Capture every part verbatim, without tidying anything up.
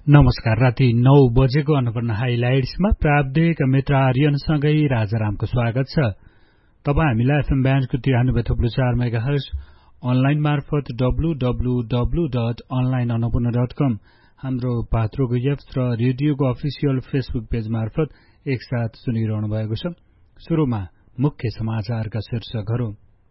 नमस्कार। राति नौ बजेको अन्नपूर्ण हाइलाइट्समा प्राविधिक मित्र आर्यनसँगै राजारामको स्वागत छ। तपाईँ हामीलाई एफएम ब्यान्डको त्रियानब्बे थुप्रो चार मेगाहर्ज अनलाइन मार्फत W W W dot online Annapurna dot कम हाम्रो पात्रोको एप्स र रेडियोको अफिसियल फेसबुक पेज मार्फत एकसाथ सुनिरहनु भएको छ। सुरुमा मुख्य समाचारका शीर्षकहरू।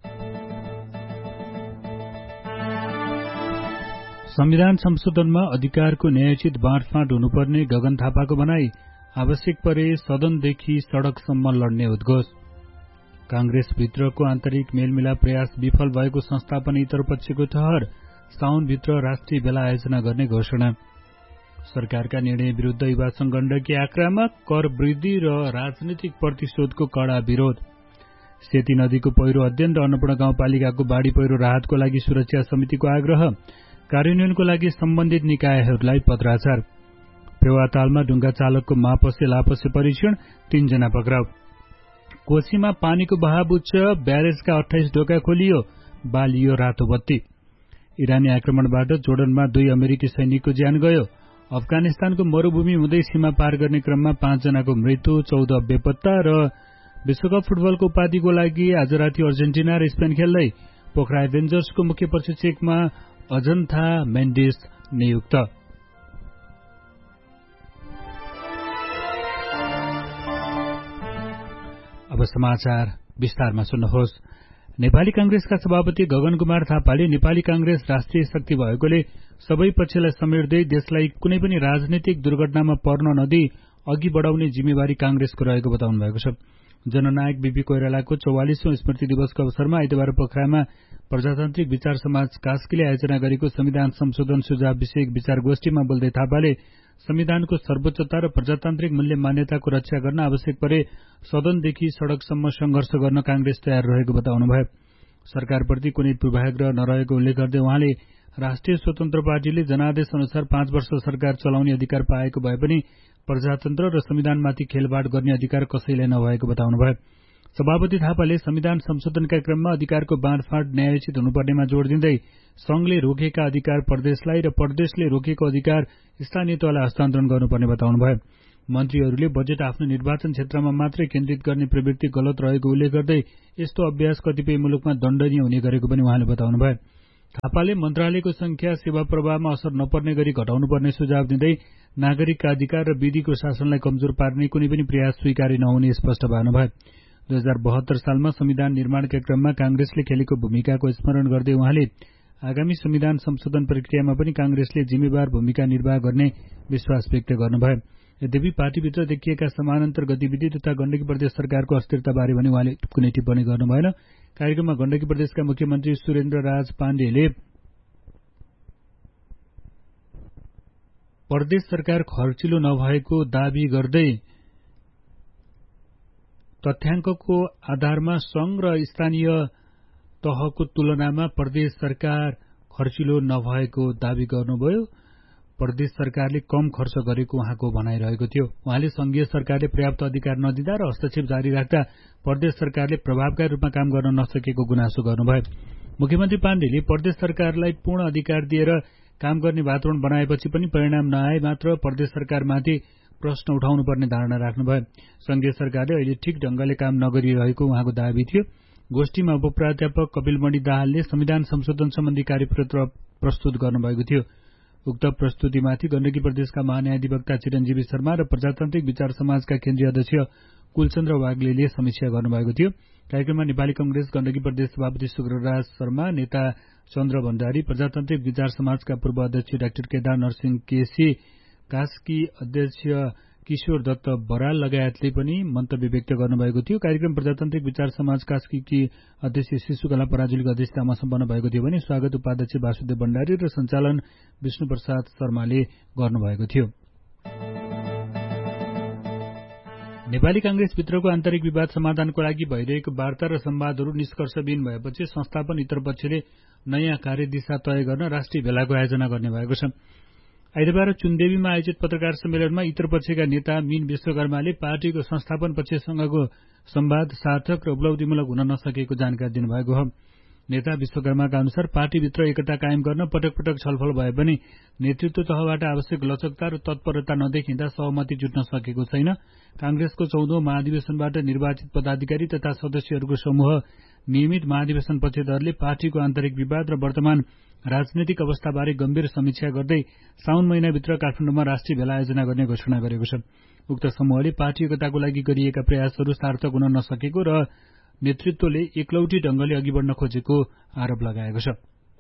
संविधान संशोधनमा अधिकारको न्यायोचित बाँडफाँड हुनुपर्ने गगन थापाको भनाई। आवश्यक परे सदनदेखि सड़कसम्म लड्ने उद्घोष। कांग्रेसभित्रको आन्तरिक मेलमिलाप प्रयास विफल भएको संस्थापन इतरपक्षको ठहर। साउनभित्र राष्ट्रिय भेला आयोजना गर्ने घोषणा। सरकारका निर्णय विरूद्ध युवा संगठनकी आक्रामक। कर वृद्धि र राजनीतिक प्रतिशोधको कड़ा विरोध। सेती नदीको पहिरो अध्ययन र अन्नपूर्ण गाउँपालिकाको बाढ़ी पहिरो राहतको लागि सुरक्षा समितिको आग्रह। कार्यान्वयनको लागि सम्बन्धित निकायहरूलाई पत्राचार। फेवातालमा डुङ्गा चालकको मापसे लापसे परीक्षण। तीनजना पक्राउ। कोशीमा पानीको बहाव उच्च। ब्यारेजका अठाइस ढोका खोलियो। बालियो रातो बत्ती। इरानी आक्रमणबाट जोर्डनमा दुई अमेरिकी सैनिकको ज्यान गयो। अफगानिस्तानको मरूभूमि हुँदै सीमा पार गर्ने क्रममा पाँचजनाको मृत्यु, चौध बेपत्ता। र विश्वकप फुटबलको उपाधिको लागि आज राति अर्जेन्टिना र स्पेन खेल्दै। पोखरा एभेन्जर्सको मुख्य प्रशिक्षकमा अजन्था मेन्डिस नियुक्त। अब समाचार विस्तारमा सुन्नुहोस्। नेपाली कांग्रेसका सभापति गगन कुमार थापाले नेपाली कांग्रेस राष्ट्रिय शक्ति भएकोले सबै पक्षलाई समेट्दै देशलाई कुनै पनि राजनीतिक दुर्घटनामा पर्न नदिई अघि बढ़ाउने जिम्मेवारी कांग्रेसको रहेको बताउनु भएको छ। जननायक बीपी कोइरालाको चौवालीसौं स्मृति दिवसको अवसरमा आइतबार पोखरामा प्रजातान्त्रिक विचार समाज कास्कीले आयोजना गरेको संविधान संशोधन सुझाव विषयक विचार गोष्ठीमा बोल्दै थापाले संविधानको सर्वोच्चता र प्रजातान्त्रिक मूल्य मान्यताको रक्षा गर्न आवश्यक परे सदनदेखि सड़कसम्म संघर्ष गर्न कांग्रेस तयार रहेको बताउनुभयो। सरकारप्रति कुनै पूर्वाग्रह नरहेको उल्लेख गर्दै उहाँले राष्ट्रिय स्वतन्त्र पार्टीले जनादेश अनुसार पाँच वर्ष सरकार चलाउने अधिकार पाएको भए पनि प्रजातन्त्र र संविधानमाथि खेलवाड गर्ने अधिकार कसैलाई नभएको बताउनुभयो। सभापति थापाले संविधान संशोधनका क्रममा अधिकारको बाँडफाँड न्यायोचित हुनुपर्नेमा जोड़ दिँदै संघले रोकेका अधिकार प्रदेशलाई र प्रदेशले रोकेको अधिकार स्थानीय तहलाई हस्तान्तरण गर्नुपर्ने बताउनुभयो। मन्त्रीहरूले बजेट आफ्नो निर्वाचन क्षेत्रमा मात्रै केन्द्रित गर्ने प्रवृत्ति गलत रहेको उल्लेख गर्दै यस्तो अभ्यास कतिपय मुलुकमा दण्डनीय हुने गरेको पनि उहाँले बताउनुभयो। थापाले मन्त्रालयको संख्या सेवा प्रवाहमा असर नपर्ने गरी घटाउनुपर्ने सुझाव दिँदै नागरिकका अधिकार र विधिको शासनलाई कमजोर पार्ने कुनै पनि प्रयास स्वीकार्य नहुने स्पष्ट पार्नुभयो। दुई हजार बहत्तर सालमा संविधान निर्माणका क्रममा कांग्रेसले खेलेको भूमिकाको स्मरण गर्दै उहाँले आगामी संविधान संशोधन प्रक्रियामा पनि कांग्रेसले जिम्मेवार भूमिका निर्वाह गर्ने विश्वास व्यक्त गर्नुभयो। यद्यपि पार्टीभित्र देखिएका समानान्तर गतिविधि तथा गण्डकी प्रदेश सरकारको अस्थिरताबारे पनि उहाँले कुनै टिप्पणी गर्नु भएन। कार्यक्रममा गण्डकी प्रदेशका मुख्यमन्त्री सुरेन्द्र राज पाण्डेले प्रदेश सरकार खर्चिलो नभएको दावी गर्दै तथ्याङ्कको आधारमा संघ र स्थानीय तहको तुलनामा प्रदेश सरकार खर्चिलो नभएको दावी गर्नुभयो। प्रदेश सरकारले कम खर्च गरेको उहाँको भनाइरहेको थियो। उहाँले संघीय सरकारले पर्याप्त अधिकार नदिँदा र हस्तक्षेप जारी राख्दा प्रदेश सरकारले प्रभावकारी रूपमा काम गर्न नसकेको गुनासो गर्नुभयो। मुख्यमन्त्री पाण्डेले प्रदेश सरकारलाई पूर्ण अधिकार दिएर काम गर्ने वातावरण बनाएपछि पनि परिणाम नआए मात्र प्रदेश सरकारमाथि प्रश्न उठाउनुपर्ने धारणा राख्नुभयो। संघीय सरकारले अहिले ठिक ढंगले काम नगरिरहेको उहाँको दावी थियो। गोष्ठीमा उपप्राध्यापक कपिलमणि दाहालले संविधान संशोधन सम्बन्धी कार्यपत्र प्रस्तुत गर्नुभएको थियो। उक्त प्रस्तुतिमाथि गण्डकी प्रदेशका महान्यायाधिवक्ता चिरञ्जीवी शर्मा र प्रजातान्त्रिक विचार समाजका केन्द्रीय अध्यक्ष कुलचन्द्र वाग्लेले समीक्षा गर्नुभएको थियो। कार्यक्रममा नेपाली कंग्रेस गण्डकी प्रदेश सभापति शुक्रराज शर्मा, नेता चन्द्र भण्डारी, प्रजातान्त्रिक विचार समाजका पूर्व अध्यक्ष डाक्टर केदार नरसिंह केसी, कास्की अध्यक्ष किशोर दत्त बराल लगायतले पनि मन्तव्य व्यक्त गर्नुभएको थियो। कार्यक्रम प्रजातान्त्रिक विचार समाज कास्कीकी अध्यक्ष शिशुकला पराजुलीको अध्यक्षतामा सम्पन्न भएको थियो भने स्वागत उपाध्यक्ष वासुदेव भण्डारी र सञ्चालन विष्णु प्रसाद शर्माले गर्नुभएको थियो। नेपाली कांग्रेसभित्रको आन्तरिक विवाद समाधानको लागि भइरहेको वार्ता र सम्वादहरू निष्कर्षविहीन भएपछि संस्थापन इतरपक्षले नयाँ कार्यदिशा तय गर्न राष्ट्रिय भेलाको आयोजना गर्ने भएको छ। आइतबार चुनदेवीमा आयोजित पत्रकार सम्मेलनमा इतरपक्षका नेता मीन विश्वकर्माले पार्टीको संस्थापन पक्षसँगको संवाद सार्थक र उपलब्धिमूलक हुन नसकेको जानकारी दिनुभएको हो। नेता विश्वकर्माका अनुसार पार्टीभित्र एकता कायम गर्न पटक पटक छलफल भए पनि नेतृत्व तहबाट आवश्यक लचकता र तत्परता नदेखिँदा सहमति जुट्न सकेको छैन। कांग्रेसको चौधौं महाधिवेशनबाट निर्वाचित पदाधिकारी तथा सदस्यहरूको समूह नियमित महाधिवेशन पक्षधरले पार्टीको आन्तरिक विवाद र वर्तमान राजनैतिक अवस्थाबारे गम्भीर समीक्षा गर्दै साउन महिनाभित्र काठमाडौँमा राष्ट्रिय भेला आयोजना गर्ने घोषणा गरेको छ। उक्त समूहले पार्टी एकताको लागि गरिएका प्रयासहरू सार्थक हुन नसकेको र नेतृत्वले एकलौटी ढंगले अघि बढ्न खोजेको आरोप लगाएको छ।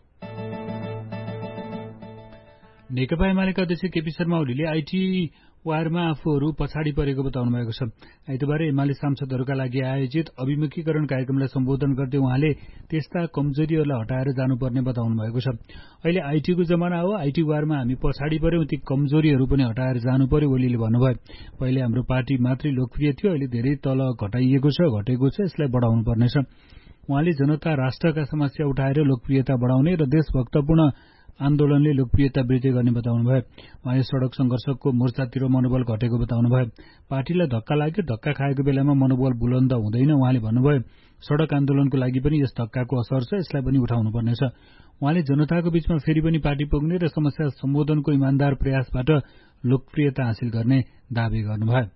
नेकपा एमालेका अध्यक्ष केपी शर्मा ओलीले आईटी वारमा आफूहरू पछाडि परेको बताउनु भएको छ। आइतबार एमाले सांसदहरूका लागि आयोजित अभिमुखीकरण कार्यक्रमलाई सम्बोधन गर्दै उहाँले त्यस्ता कमजोरीहरूलाई हटाएर जानुपर्ने बताउनु भएको छ। अहिले आईटीको जमाना हो, आईटी वारमा हामी पछाडि पर्यौं, ती कमजोरीहरू पनि हटाएर जानु पर्यो ओलीले भन्नुभयो। पहिले हाम्रो पार्टी मात्रै लोकप्रिय थियो, अहिले धेरै तल घटाइएको छ, घटेको छ, यसलाई बढाउनु पर्नेछ। उहाँले जनता राष्ट्रका समस्या उठाएर लोकप्रियता बढाउने र देशभक्तपूर्ण आन्दोलनले लोकप्रियता वृद्धि गर्ने बताउनुभयो। उहाँले सड़क संघर्षको मोर्चातिर मनोबल घटेको बताउनुभयो। पार्टीलाई धक्का लाग्यो, धक्का खाएको बेलामा मनोबल बुलन्द हुँदैन उहाँले भन्नुभयो। सड़क आन्दोलनको लागि पनि यस धक्काको असर छ, यसलाई पनि उठाउनु पर्नेछ। उहाँले जनताको बीचमा फेरि पनि पार्टी पुग्ने र समस्या सम्बोधनको इमानदार प्रयासबाट लोकप्रियता हासिल गर्ने दावी गर्नुभयो।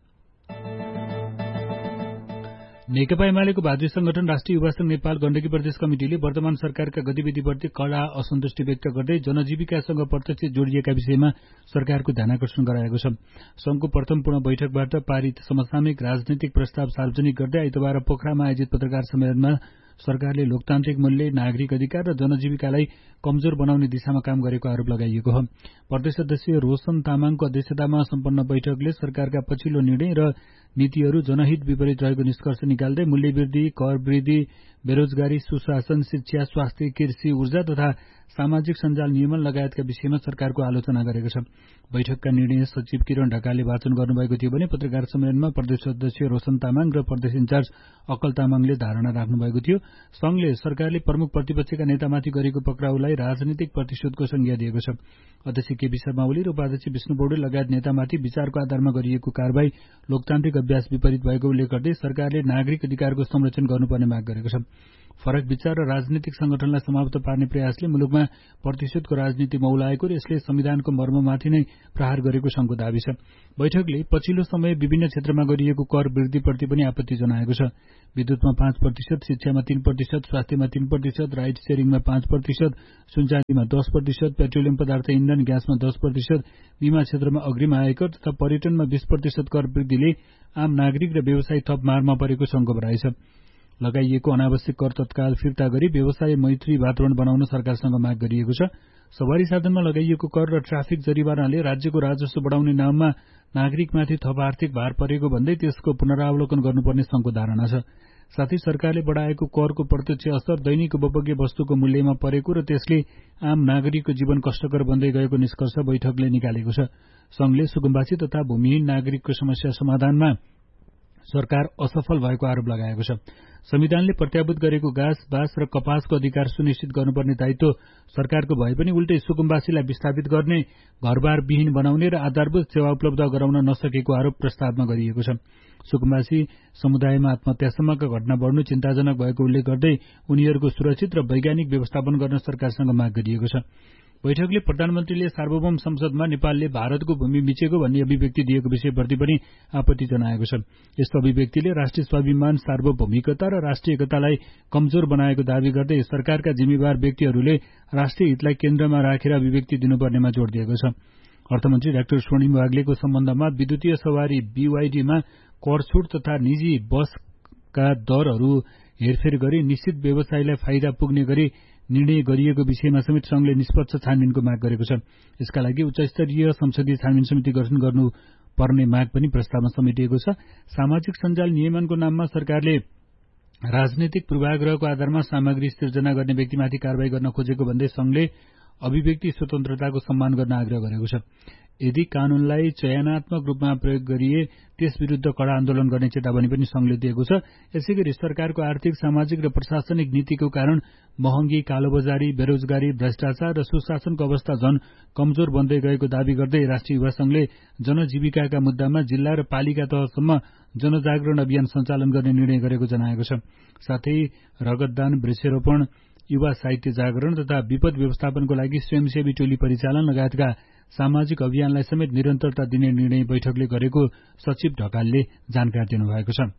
नेकपा एमालेको भातृ संगठन राष्ट्रिय युवा संघ नेपाल गण्डकी प्रदेश कमिटिले वर्तमान सरकारका गतिविधिप्रति कड़ा असन्तुष्टि व्यक्त गर्दै जनजीविकासँग प्रत्यक्ष जोडिएका विषयमा सरकारको ध्यानाकर्षण गराएको छ। संघको प्रथम पूर्ण बैठकबाट पारित समसामयिक राजनैतिक प्रस्ताव सार्वजनिक गर्दै आइतबार पोखरामा आयोजित पत्रकार सम्मेलनमा सरकारले लोकतान्त्रिक मूल्य, नागरिक अधिकार र जनजीविकालाई कमजोर बनाउने दिशामा काम गरेको आरोप लगाइएको हो। प्रदेश अध्यक्ष रोशन तामाङको अध्यक्षतामा सम्पन्न बैठकले सरकारका पछिल्लो निर्णय र नीतिहरू जनहित विपरीत रहेको निष्कर्ष निकाल्दै मूल्य वृद्धि, कर वृद्धि, बेरोजगारी, सुशासन, शिक्षा, स्वास्थ्य, कृषि, ऊर्जा तथा सामाजिक सञ्जाल नियमन लगायतका विषयमा सरकारको आलोचना गरेको छ। बैठकका निर्णय सचिव किरण ढकालले वाचन गर्नुभएको थियो भने पत्रकार सम्मेलनमा प्रदेश अध्यक्ष रोशन तामाङ र प्रदेश इन्चार्ज अकल तामाङले धारणा राख्नुभएको थियो। संघले सरकारले प्रमुख प्रतिपक्षका नेतामाथि गरेको पक्राउलाई राजनीतिक प्रतिशोधको संज्ञा दिएको छ। अध्यक्ष केपी शर्मा ओली र उपाध्यक्ष विष्णु पौडेल लगायत नेतामाथि विचारको आधारमा गरिएको कारबाही लोकतान्त्रिक अभ्यास विपरीत भएको उल्लेख गर्दै सरकारले नागरिक अधिकारको संरक्षण गर्नुपर्ने माग गरेको छ। फरक विचार र राजनीतिक संगठनलाई समाप्त पार्ने प्रयासले मुलुकमा प्रतिशोधको राजनीति मौलाएको र यसले संविधानको मर्ममाथि नै प्रहार गरेको संघको दावी छ। बैठकले पछिल्लो समय विभिन्न क्षेत्रमा गरिएको कर वृद्धिप्रति पनि आपत्ति जनाएको छ। विद्युतमा पाँच प्रतिशत, शिक्षामा तीन प्रतिशत, स्वास्थ्यमा तीन प्रतिशत, राइट सेयरिङमा पाँच प्रतिशत, सुनचाँदीमा दस प्रतिशत, पेट्रोलियम पदार्थ इन्धन ग्यासमा दस प्रतिशत, बीमा क्षेत्रमा अग्रिम आयकर तथा पर्यटनमा बीस प्रतिशत कर वृद्धिले आम नागरिक र व्यवसायी थप मारमा परेको संघको भनाइ छ। लगाइएको अनावश्यक कर तत्काल फिर्ता गरी व्यवसाय मैत्री वातावरण बनाउन सरकारसँग माग गरिएको छ। सवारी साधनमा लगाइएको कर र ट्राफिक जरिवानाले राज्यको राजस्व बढाउने नाममा नागरिकमाथि थप आर्थिक भार परेको भन्दै त्यसको पुनरावलोकन गर्नुपर्ने संघको धारणा छ। साथै सरकारले बढाएको करको प्रत्यक्ष असर दैनिक उपभोग्य वस्तुको मूल्यमा परेको र त्यसले आम नागरिकको जीवन कष्टकर बन्दै गएको निष्कर्ष बैठकले निकालेको छ। संघले सुकुम्बासी तथा भूमिहीन नागरिकको समस्या समाधानमा सरकार असफल भएको आरोप लगाएको छ। संविधानले प्रत्याभूत गरेको घाँस, बाँस र कपासको अधिकार सुनिश्चित गर्नुपर्ने दायित्व सरकारको भए पनि उल्टै सुकुम्बासीलाई विस्थापित गर्ने, घरबार विहीन बनाउने र आधारभूत सेवा उपलब्ध गराउन नसकेको आरोप प्रस्तावमा गरिएको छ। सुकुम्बासी समुदायमा आत्महत्यासम्मका घटना बढ्नु चिन्ताजनक भएको उल्लेख गर्दै उनीहरूको सुरक्षित र वैज्ञानिक व्यवस्थापन गर्न सरकारसँग माग गरिएको छ। बैठकले प्रधानमन्त्रीले सार्वभौम संसदमा नेपालले भारतको भूमि मिचेको भन्ने अभिव्यक्ति दिएको विषयप्रति पनि आपत्ति जनाएको छ। यस्तो अभिव्यक्तिले राष्ट्रिय स्वाभिमान, सार्वभौमिकता र राष्ट्रिय एकतालाई कमजोर बनाएको दावी गर्दै सरकारका जिम्मेवार व्यक्तिहरूले राष्ट्रिय हितलाई केन्द्रमा राखेर अभिव्यक्ति दिनुपर्नेमा जोड़ दिएको छ। अर्थमन्त्री डाक्टर स्वर्णिम वाग्लेको सम्बन्धमा विद्युतीय सवारी बीवाईडीमा कर छुट तथा निजी बसका दरहरू हेरफेर गरी निश्चित व्यवसायलाई फाइदा पुग्ने गरी निर्णय गरिएको विषयमा समेत संघले निष्पक्ष छानबिनको माग गरेको छ। यसका लागि उच्चस्तरीय संसदीय छानबिन समिति गठन गर्नुपर्ने माग पनि प्रस्तावमा समेटिएको छ। सामाजिक सञ्जाल नियमनको नाममा सरकारले राजनैतिक पूर्वाग्रहको आधारमा सामग्री सिर्जना गर्ने व्यक्तिमाथि कारबाही गर्न खोजेको भन्दै संघले अभिव्यक्ति स्वतन्त्रताको सम्मान गर्न आग्रह गरेको छ। यदि कानूनलाई चयनात्मक रूपमा प्रयोग गरिए त्यस विरूद्ध कड़ा आन्दोलन गर्ने चेतावनी पनि संघले दिएको छ। यसैगरी सरकारको आर्थिक, सामाजिक र प्रशासनिक नीतिको कारण महँगी, कालोबजारी, बेरोजगारी, भ्रष्टाचार र सुशासनको अवस्था झन कमजोर बन्दै गएको दावी गर्दै राष्ट्रिय युवा संघले जनजीविकाका मुद्दामा जिल्ला र पालिका तहसम्म जनजागरण अभियान सञ्चालन गर्ने निर्णय गरेको जनाएको छ। साथै रगतदान, वृक्षारोपण, युवा साहित्य जागरण तथा विपद व्यवस्थापनको लागि स्वयंसेवी टोली परिचालन लगायतका सामाजिक अभियानलाई समेत निरन्तरता दिने निर्णय बैठकले गरेको सचिव ढकालले जानकारी दिनुभएको छ।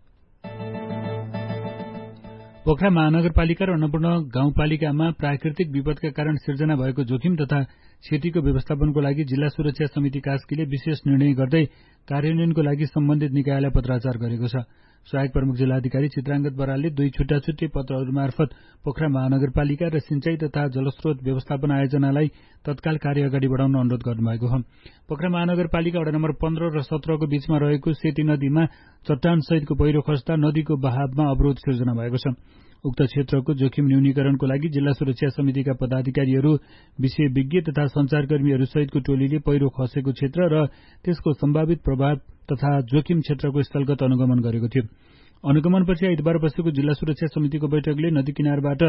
पोखरा महानगरपालिका र अन्नपूर्ण गाउँपालिकामा प्राकृतिक विपदका कारण सिर्जना भएको जोखिम तथा क्षतिको व्यवस्थापनको लागि जिल्ला सुरक्षा समिति कास्कीले विशेष निर्णय गर्दै कार्यान्वयनको लागि सम्बन्धित निकायलाई पत्राचार गरेको छ। सहायक प्रमुख जिल्लाधिकारी चित्राङ्गत बरालले दुई छुट्टा छुट्टै पत्रहरू मार्फत पोखरा महानगरपालिका र सिंचाई तथा जलस्रोत व्यवस्थापन आयोजनालाई तत्काल कार्य अगाडि बढाउन अनुरोध गर्नुभएको हो। पोखरा महानगरपालिका वडा नम्बर पन्ध्र र सत्रको बीचमा रहेको सेती नदीमा चट्टान सहितको पहिरो खस्दा नदीको बहावमा अवरोध सिर्जना भएको छ। उक्त क्षेत्रको जोखिम न्यूनीकरणको लागि जिल्ला सुरक्षा समितिका पदाधिकारीहरू, विषय विज्ञ तथा संचारकर्मीहरू सहितको टोलीले पहिरो खसेको क्षेत्र र त्यसको सम्भावित प्रभाव तथा जोखिम क्षेत्रको स्थलगत अनुगमन गरेको थियो। अनुगमनपछि आइतबार बसेको जिल्ला सुरक्षा समितिको बैठकले नदी किनारबाट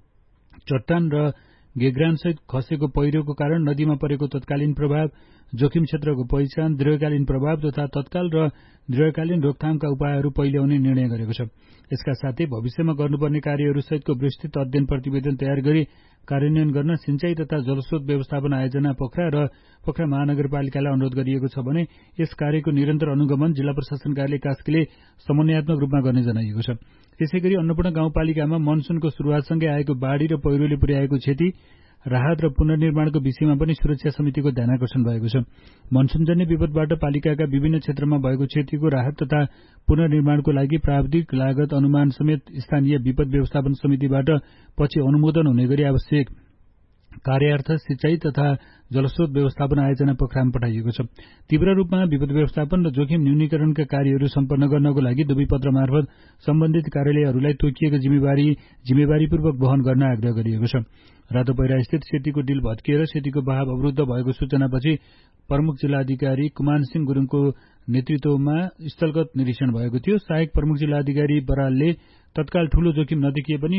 चट्टान र गेग्रानसहित खसेको पहिरोको कारण नदीमा परेको तत्कालीन प्रभाव, जोखिम क्षेत्रको पहिचान, दीर्घकालीन प्रभाव तथा तत्काल र दीर्घकालीन रोकथामका उपायहरू पहिल्याउने निर्णय गरेको छ। यसका साथै भविष्यमा गर्नुपर्ने कार्यहरू सहितको विस्तृत अध्ययन प्रतिवेदन तयार गरी कार्यान्वयन गर्न सिंचाई तथा जलस्रोत व्यवस्थापन आयोजना पोखरा र पोखरा महानगरपालिकालाई अनुरोध गरिएको छ भने यस कार्यको निरन्तर अनुगमन जिल्ला प्रशासन कार्यालय कास्कीले समन्वयात्मक रूपमा गर्ने जनाइएको छ। त्यसैगरी अन्नपूर्ण गाउँपालिकामा मनसुनको शुरूआतसँगै आएको बाढ़ी र पहिरोले पुर्याएको क्षति, राहत र पुनर्निर्माणको विषयमा पनि सुरक्षा समितिको ध्यानाकर्षण भएको छ। मनसुनजन्य विपदबाट पालिकाका विभिन्न क्षेत्रमा भएको क्षतिको राहत तथा पुनर्निर्माणको लागि प्राविधिक लागत अनुमान समेत स्थानीय विपद व्यवस्थापन समितिबाट पछि अनुमोदन हुने गरी आवश्यक कार्यार्थ सिंचाई तथा जलस्रोत व्यवस्थापन आयोजना पोखरामा पठाइएको छ। तीव्र रूपमा विपद व्यवस्थापन र जोखिम न्यूनीकरणका कार्यहरू सम्पन्न गर्नको लागि दुवै पत्र मार्फत सम्बन्धित कार्यालयहरूलाई तोकिएको जिम्मेवारी जिम्मेवारीपूर्वक वहन गर्न आग्रह गरिएको छ। रातो पहिरास्थित सेतीको डिल भत्किएर सेतीको बहाव अवरुद्ध भएको सूचनापछि प्रमुख जिल्लाधिकारी कुमान सिंह गुरुङको नेतृत्वमा स्थलगत निरीक्षण भएको थियो। सहायक प्रमुख जिल्लाधिकारी बरालले तत्काल ठूलो जोखिम नदेखिए पनि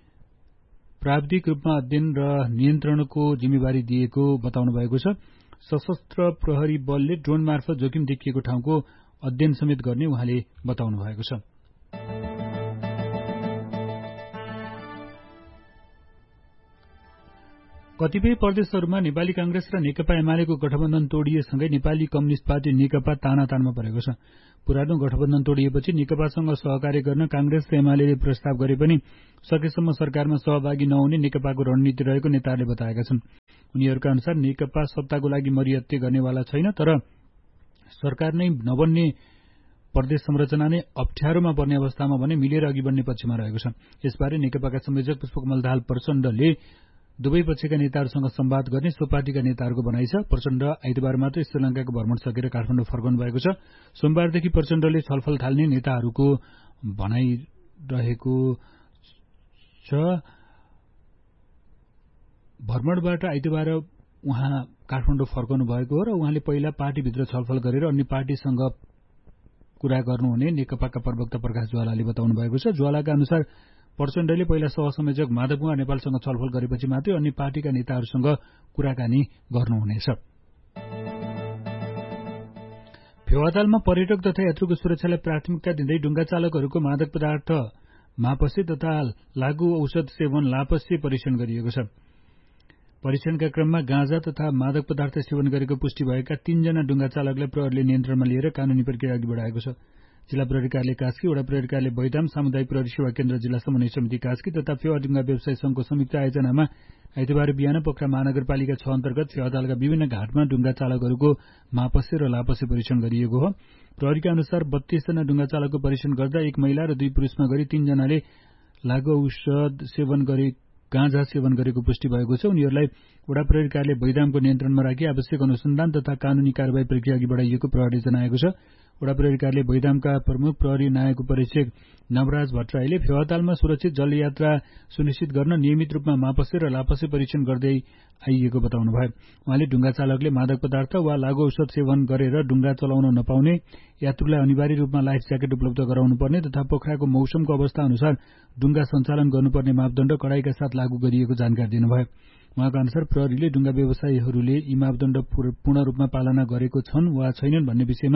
प्राविधिक रूपमा अध्ययन र नियन्त्रणको जिम्मेवारी दिएको बताउनु भएको छ। सशस्त्र प्रहरी बलले ड्रोन मार्फत जोखिम देखिएको ठाउँको अध्ययन समेत गर्ने उहाँले बताउनु भएको छ। कतिपय प्रदेशहरूमा नेपाली कांग्रेस र नेकपा एमालेको गठबन्धन तोडिएसँगै नेपाली कम्युनिष्ट पार्टी नेकपा तानातानमा परेको छ। पुरानो गठबन्धन तोडिएपछि नेकपासँग सहकार्य गर्न कांग्रेस र एमाले प्रस्ताव गरे पनि सकेसम्म सरकारमा सहभागी नहुने नेकपाको रणनीति रहेको नेताहरूले बताएका छन्। उनीहरूका अनुसार नेकपा सत्ताको लागि मरिहत्ते गर्नेवाला छैन, तर सरकार नै नबन्ने प्रदेश संरचना नै अप्ठ्यारोमा पर्ने अवस्थामा भने मिलेर अघि बढ्ने पक्षमा रहेको छ। यसबारे नेकपाका संयोजक पुष्पकमल दाहाल प्रचण्डले दुवै पक्षका नेताहरूसँग संवाद गर्ने सो पार्टीका नेताहरूको भनाइ छ। प्रचण्ड आइतबार मात्र श्रीलंकाको भ्रमण सकेर काठमाडौँ फर्कनु भएको छ। सोमबारदेखि प्रचण्डले छलफल थाल्ने नेताहरूको भनाइरहेको छ। भ्रमणबाट आइतबार उहाँ काठमाडौँ फर्कनु भएको हो र उहाँले पहिला पार्टीभित्र छलफल गरेर अन्य पार्टीसँग कुरा गर्नुहुने नेकपाका प्रवक्ता प्रकाश ज्वालाले बताउनु भएको छ। ज्वालाका अनुसार प्रचण्डले पहिला सहसंयोजक माधव कुमार नेपालसँग छलफल गरेपछि मात्रै अन्य पार्टीका नेताहरूसँग कुराकानी गर्नुहुनेछ। फेवातालमा पर्यटक तथा यात्रुको सुरक्षालाई प्राथमिकता दिँदै डुङ्गा चालकहरूको मादक पदार्थ मापसे तथा लागू औषध सेवन लापसे परीक्षण गरिएको छ। परीक्षणका क्रममा गाँजा तथा मादक पदार्थ सेवन गरेको पुष्टि भएका तीनजना डुङ्गा चालकलाई प्रहरीले नियन्त्रणमा लिएर कानूनी प्रक्रिया अघि बढाएको छ। जिल्ला प्रहरी कार्यालय कास्की, वडा प्रहरी कार्यालय बैदाम, सामुदायिक प्रहरी सेवा केन्द्र, जिल्ला समन्वय समिति कास्की तथा फेवा डुङ्गा व्यवसाय संघको संयुक्त आयोजनामा आइतबार बिहान पोखरा महानगरपालिका छ अन्तर्गत फेवातालका विभिन्न घाटमा डुङ्गा चालकहरूको मापसे र लापसे परीक्षण गरिएको हो। प्रहरीका अनुसार बत्तीसजना डुङ्गा चालकको परीक्षण गर्दा एक महिला र दुई पुरूषमा गरी तीनजनाले लागू औषध सेवन गरे गाँजा सेवन गरेको पुष्टि भएको छ। उनीहरूलाई वडा प्रहरी कार्यालय बैदामको नियन्त्रणमा राखी आवश्यक अनुसन्धान तथा कानूनी कार्यवाही प्रक्रिया अघि बढाइएको प्रहरीले जनाएको छ। वडा प्रहरी कार्यालय बैदामका प्रमुख प्रहरी नायक उपरीक्षक नवराज भट्टराईले फेवातालमा सुरक्षित जलयात्रा सुनिश्चित गर्न नियमित रूपमा मापसे र लापसे परीक्षण गर्दै आइएको बताउनु भयो। उहाँले डुङ्गा चालकले मादक पदार्थ वा लागू औषध सेवन गरेर डुङ्गा चलाउन नपाउने, यात्रुलाई अनिवार्य रूपमा लाइफ ज्याकेट उपलब्ध गराउनुपर्ने तथा पोखराको मौसमको अवस्था अनुसार डुङ्गा सञ्चालन गर्नुपर्ने मापदण्ड कडाइका साथ लागू गरिएको जानकारी दिनुभयो। उहाँका अनुसार प्रहरीले डुङ्गा व्यवसायीहरूले यी मापदण्ड पूर्ण रूपमा पालना गरेको छन् वा छैनन् भन्ने विषयमा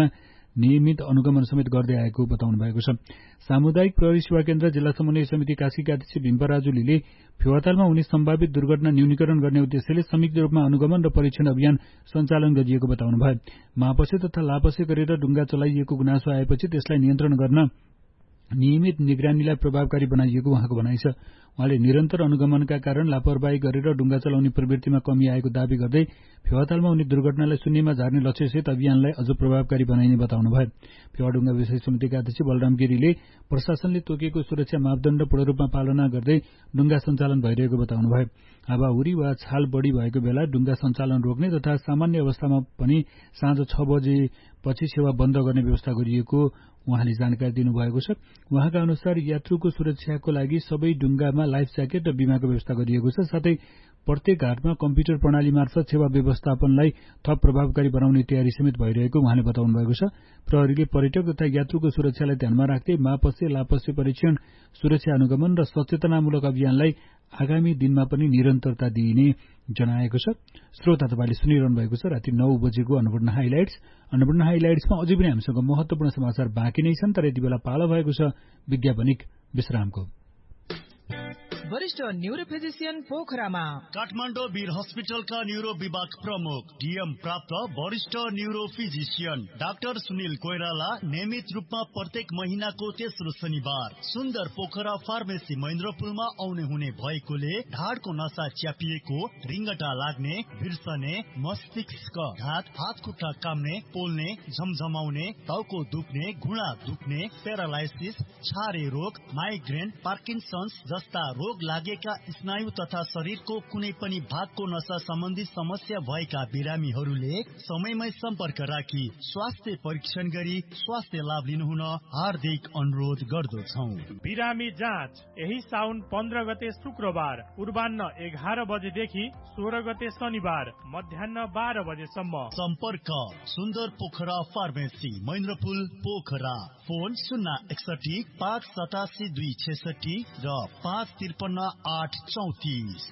नियमित अनुगमन समेत गर्दै आएको बताउनु भएको छ। सामुदायिक प्रहरी सेवा केन्द्र जिल्ला समन्वय समिति कास्कीका अध्यक्ष भीमपराजुलीले फेवातालमा हुने सम्भावित दुर्घटना न्यूनीकरण गर्ने उद्देश्यले संयुक्त रूपमा अनुगमन र परीक्षण अभियान सञ्चालन गरिएको बताउनुभयो। मापसे तथा लापसे गरेर डुङ्गा चलाइएको गुनासो आएपछि त्यसलाई नियन्त्रण गर्न नियमित निगरानीलाई प्रभावकारी बनाइएको उहाँको भनाइ छ। उहाँले निरन्तर अनुगमनका कारण लापरवाही गरेर डुङ्गा चलाउने प्रवृत्तिमा कमी आएको दावी गर्दै फेवातालमा हुने दुर्घटनालाई शून्यमा झार्ने लक्ष्यसहित अभियानलाई अझ प्रभावकारी बनाइने बताउनुभयो। फेवाडुङ्गा विषय समितिका अध्यक्ष बलराम गिरीले प्रशासनले तोकेको सुरक्षा मापदण्ड पूर्ण रूपमा पालना गर्दै डुङ्गा सञ्चालन भइरहेको बताउनुभयो। हावाहुरी वा छाल बढी भएको बेला डुङ्गा सञ्चालन रोक्ने तथा सामान्य अवस्थामा पनि साँझ छ बजेपछि सेवा बन्द गर्ने व्यवस्था गरिएको उहाँले जानकारी दिनुभएको छ। उहाँका अनुसार यात्रुको सुरक्षाको लागि सबै डुङ्गामा लाइफ ज्याकेट र बीमाको व्यवस्था गरिएको छ। साथै प्रत्येक घाटमा कम्प्युटर प्रणाली मार्फत सेवा व्यवस्थापनलाई थप प्रभावकारी बनाउने तयारी समेत भइरहेको उहाँले बताउनु भएको छ। प्रहरीले पर्यटक तथा यात्रुको सुरक्षालाई ध्यानमा राख्दै मापसे लापसे परीक्षण, सुरक्षा अनुगमन र सचेतनामूलक अभियानलाई आगामी दिनमा पनि निरन्तरता दिइने जनाएको छ। श्रोता तपाईले सुनिरहनु भएको छ राति नौ बजेको अन्नपूर्ण हाइलाइट्स। अन्नपूर्ण हाइलाइट्समा अझै पनि हामीसँग महत्वपूर्ण समाचार बाँकी नै छन्, तर यति बेला पालो भएको छ विज्ञापनिक विश्रामको। वरिष्ठ न्यूरो फिजिशियन पोखरामा काठमाडौँ वीर हस्पिटलका न्यूरो विभाग प्रमुख डीएम प्राप्त वरिष्ठ neuro physician doctor Sunil Koirala नियमित रूपमा प्रत्येक महिनाको तेस्रो शनिबार सुन्दर पोखरा फार्मेसी महेन्द्रपुलमा आउने हुने भएकोले ढाडको नसा च्यापिएको, रिङ्गटा लाग्ने, बिर्सने, मस्तिष्क घात, हात खुट्टा काम्ने, पोल्ने, झमझमाउने, टाउको दुख्ने, घुँडा दुख्ने, प्यारालाइसिस, छारे रोग, माइग्रेन, पार्किन्सन्स जस्ता रोग लागेका स्नायु तथा शरीरको कुनै पनि भागको नसा सम्बन्धी समस्या भएका बिरामीहरूले समयमै सम्पर्क राखी स्वास्थ्य परीक्षण गरी स्वास्थ्य लाभ लिनुहुन हार्दिक अनुरोध गर्दछौं। बिरामी जाँच यही साउन पन्ध्र गते शुक्रबार पूर्वान्न एघार बजेदेखि सोह्र गते शनिबार मध्याह बाह्र बजेसम्म। सम्पर्क सुन्दर पोखरा फार्मेसी महेन्द्रपुल पोखरा। फोन शून्य एकसठी पाँच सतासी दुई छेसठी र पाँच त्रिपन्न आठ चौतिस।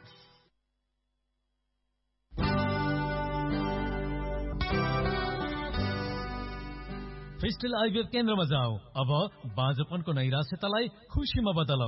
फिस्टल आइभीएफ केन्द्रमा जाऊ। अब बाँझोपनको नैराश्यतालाई खुसीमा बदलौ।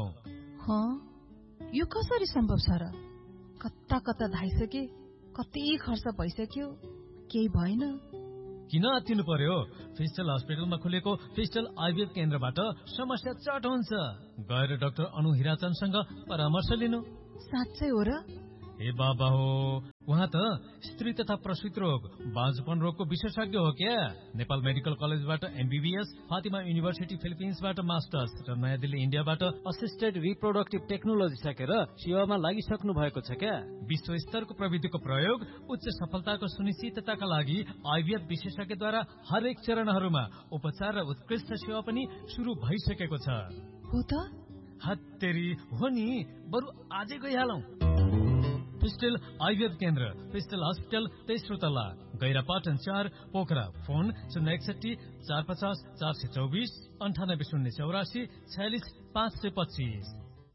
यो कसरी सम्भव छ र? कता कता धाइसके, कति खर्च भइसक्यो, केही भएन। किन आत्तिनु पर्यो? फिस्टल हस्पिटलमा खुलेको फिस्टल आइभीएफ केन्द्रबाट समस्या चट हुन्छ। गएर डाक्टर अनु हिराचनसँग परामर्श लिनु। साँच्चै हो र? ए बाबा हो, उहाँ त स्त्री तथा प्रसूति रोग, बाँझोपन रोगको विशेषज्ञ हो क्या। नेपाल मेडिकल कलेजबाट एमबीबीएस, फातिमा युनिभर्सिटी फिलिपिन्सबाट मास्टर्स र नयाँ दिल्ली इन्डियाबाट असिस्टेड रिप्रोडक्टिभ टेक्नोलोजी सकेर सेवामा लागिसक्नु भएको छ क्या। विश्व स्तरको प्रविधिको प्रयोग उच्च सफलताको सुनिश्चितताका लागि आइभीएफ विशेषज्ञद्वारा हरेक चरणहरूमा उपचार र उत्कृष्ट सेवा पनि सुरु भइसकेको छ। हो त? हत्तेरी हो नि, बरु आजै गइहालौं। फिस्टल आइभीएफ केन्द्र, फिस्टल हस्पिटल, तेस्रो तला, गैरापाटन चार, पोखरा। फोन शून्य एकसठी चार पचास चार सय चौबिस अन्ठानब्बे शून्य चौरासी छयालिस पाँच सय पच्चिस।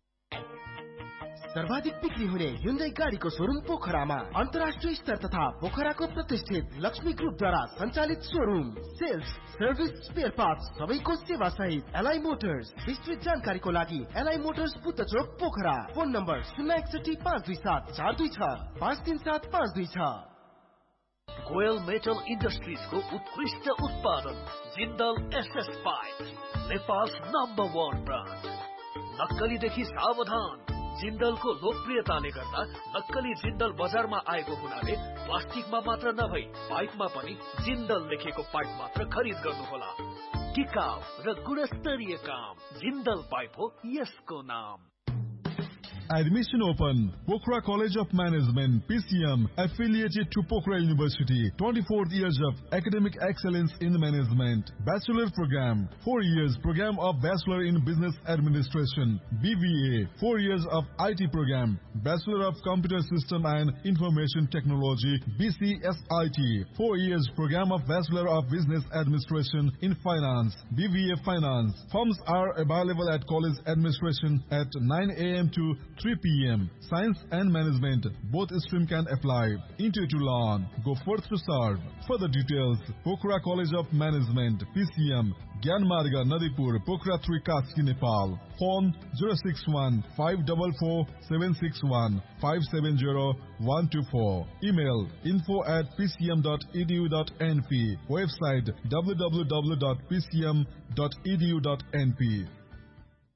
सर्वाधिक बिक्री हुने ह्युन्डाई गाडीको शोरूम पोखरामा अन्तर्राष्ट्रिय स्तर तथा पोखराको प्रतिष्ठित लक्ष्मी ग्रुपद्वारा सञ्चालित showroom. Sales, service, spare parts सबैको सेवा सहित एलआई मोटर्स। विस्तृत जानकारीको लागि एलआई मोटर्स बुद्ध चोक पोखरा। फोन नम्बर शून्य एकसठी पाँच दुई सात चार दुई छ पाँच तीन सात पाँच दुई छ। गोयल मेटल इन्डस्ट्रिजको उत्कृष्ट उत्पादन Jindal SS pipe, Nepal's number one brand. नक्कलीदेखि सावधान। जिन्दलको लोकप्रियताले गर्दा नक्कली जिन्दल बजारमा आएको हुनाले प्लास्टिकमा मात्र नभई पाइपमा पनि जिन्दल लेखेको पाइप मात्र खरिद गर्नुहोला। टिकाउ र गुणस्तरीय काम जिन्दल पाइप हो यसको नाम। Admission open. Pokhara College of Management, P C M, affiliated to Pokhara University. twenty-four years of academic excellence in management. Bachelor program, four years program of Bachelor in Business Administration. B B A, four years of I T program. Bachelor of Computer System and Information Technology, B C S I T. four years program of Bachelor of Business Administration in Finance, B B A Finance. Forms are available at college administration at nine A M to three p m Science and Management, both stream can apply. Into to learn, go forth to serve. Further details, Pokhara College of Management, P C M, Gyanmarga, Nadipur, Pokhara three, Kaski, Nepal. Phone zero six one five four four seven six one five seven zero one two four. Email info at p c m dot e d u dot n p. Website w w w dot p c m dot e d u dot n p.